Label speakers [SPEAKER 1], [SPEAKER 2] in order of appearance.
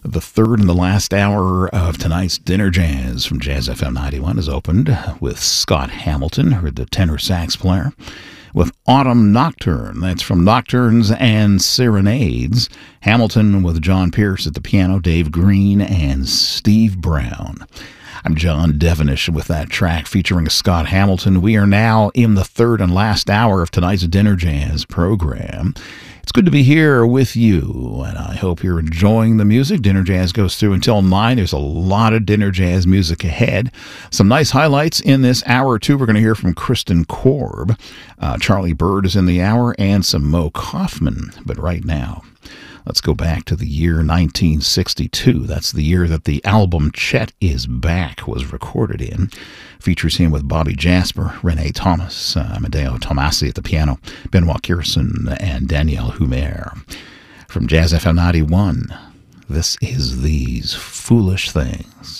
[SPEAKER 1] The third and the last hour of tonight's Dinner Jazz from Jazz FM 91 is opened with Scott Hamilton, heard the tenor sax player, with Autumn Nocturne. That's from Nocturnes and Serenades. Hamilton with John Pierce at the piano, Dave Green, and Steve Brown. I'm John Devenish with that track featuring Scott Hamilton. We are now in the third and last hour of tonight's Dinner Jazz program. It's good to be here with you, and I hope you're enjoying the music. Dinner Jazz goes through until 9. There's a lot of Dinner Jazz music ahead. Some nice highlights in this hour or two. We're going to hear from Kristen Korb. Charlie Bird is in the hour, and some Mo Kaufman. But right now, let's go back to the year 1962. That's the year that the album Chet Is Back was recorded in. Features him with Bobby Jasper, Renee Thomas, Amedeo Tomasi at the piano, Benoit Kirson, and Danielle Humer. From Jazz FM 91, this is These Foolish Things.